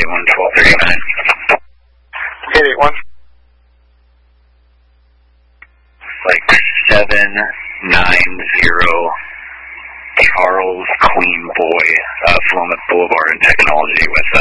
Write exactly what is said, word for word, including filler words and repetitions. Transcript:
eight one, twelve thirty-nine. eight eight one. Like seven nine zero Charles Queen Boy, uh, Philomath Boulevard and Technology with uh,